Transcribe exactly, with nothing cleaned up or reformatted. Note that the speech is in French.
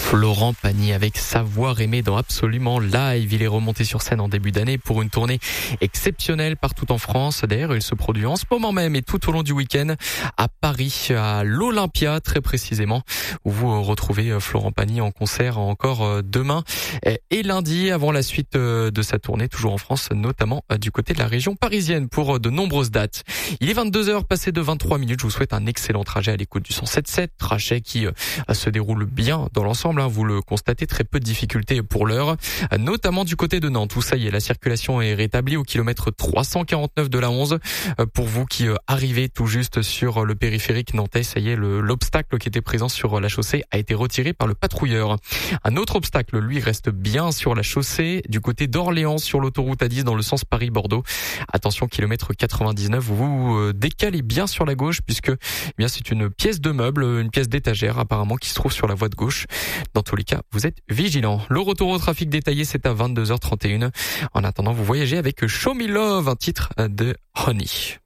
Florent Pagny avec Savoir aimer dans Absolument Live. Il est remonté sur scène en début d'année pour une tournée exceptionnelle partout en France. D'ailleurs, il se produit en ce moment même et tout au long du week-end à Paris, à l'Olympia très précisément, où vous retrouvez Florent Pagny en concert encore demain et lundi avant la suite de sa tournée, toujours en France, notamment du côté de la région parisienne pour de nombreuses dates. Il est vingt-deux heures passé de vingt-trois minutes. Je vous souhaite un excellent trajet à l'écoute du cent sept sept, trajet qui se déroule bien dans l'ensemble, hein, vous le constatez, très peu de difficultés pour l'heure, notamment du côté de Nantes où ça y est, la circulation est rétablie au kilomètre trois cent quarante-neuf de la onze. Pour vous qui arrivez tout juste sur le périphérique nantais, ça y est, le, l'obstacle qui était présent sur la chaussée a été retiré par le patrouilleur. Un autre obstacle, lui, reste bien sur la chaussée du côté d'Orléans sur l'autoroute A dix dans le sens Paris-Bordeaux. Attention, kilomètre quatre-vingt-dix-neuf, vous vous décalez bien sur la gauche puisque eh bien c'est une pièce de meuble, une pièce d'étagère apparemment qui se trouve sur la voie de gauche. Dans tous les cas, vous êtes vigilants. Le retour au trafic détaillé, c'est à vingt-deux heures trente et une. En attendant, vous voyagez avec Show Me Love, un titre de Honey.